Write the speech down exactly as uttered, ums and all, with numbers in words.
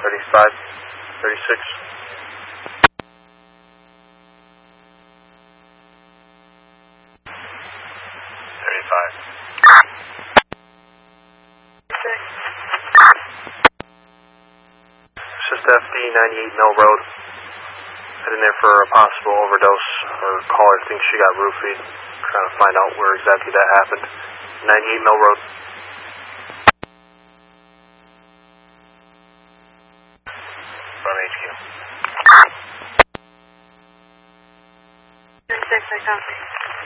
thirty-five, thirty-six. thirty-five. This is F D ninety-eight Mill Road. Heading there for a possible overdose. Her caller thinks she got roofied. Trying to find out where exactly that happened. ninety-eight Mill Road. From H Q. thirty-six, I copy.